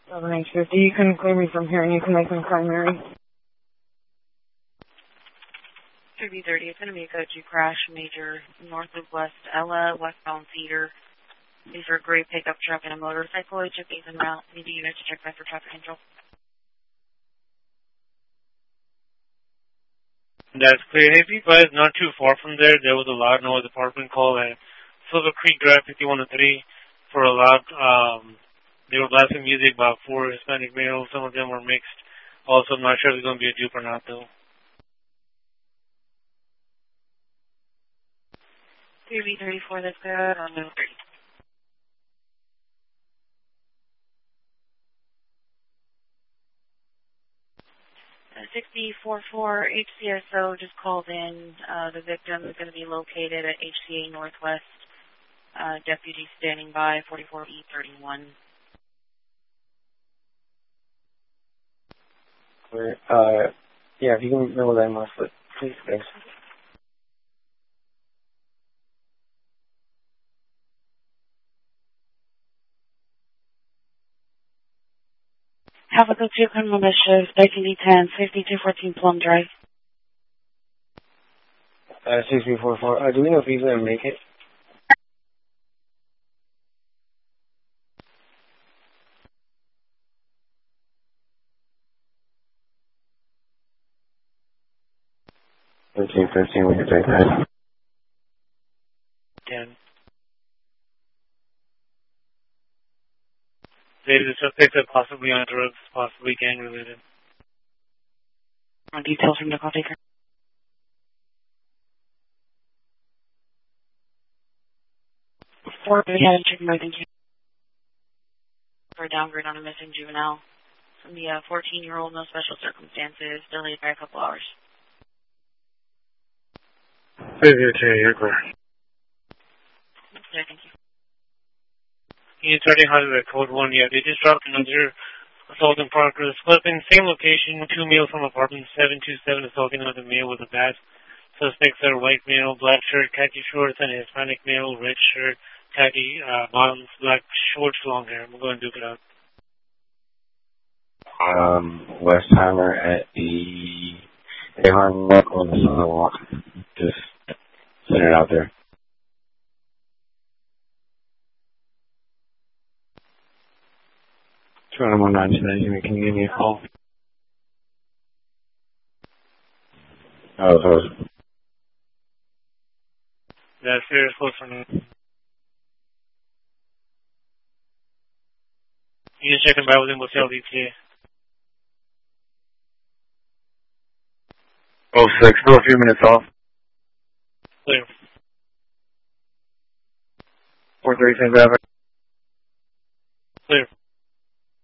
750. You can clear me from here and you can make me primary. 3B30, it's going to be a go-to crash, major north of West Ella, westbound Cedar. These are a gray pickup truck and a motorcycle. HFA's en route. Need the unit to check back for traffic control. That's clear. Hey, you guys, not too far from there, there was a loud noise apartment call at Silver Creek Drive 5103 for a loud, they were blasting music about 4 Hispanic males. Some of them were mixed. Also, I'm not sure if it's going to be a dupe or not, though. 3B34, that's good. On no 30. 6044 HCSO just called in. The victim is going to be located at HCA Northwest. Deputy standing by, 44E31. Clear. Yeah, if you can know that my foot, please, thanks. Have a good 2 criminal mischief, 13D10, 5214 Plum Drive. 6344. Do we know if he's going to make it? We can take that. 10. The suspects are possibly on drugs, possibly gang-related. Details from the call taker. 4, we had a chicken more than 2. For a downgrade on a missing juvenile. From the 14-year-old, no special circumstances, delayed by a couple hours. You're clear. Okay, thank you. Unit 30 code 1, yeah, they just dropped another assault in Parker's Flipping, same location, 2 males from apartment 727 assaulting another male with a bat. Suspects are white male, black shirt, khaki shorts, and a Hispanic male, red shirt, khaki bottoms, black shorts, long hair. We're going to duke it out. Westheimer at the Avon on the sidewalk. Just send it out there. 219, can you give me a call? Oh, so That's serious close for now. You just checking by with him, we'll tell ETA. 06, still a few minutes off. Clear. 436 Avenue.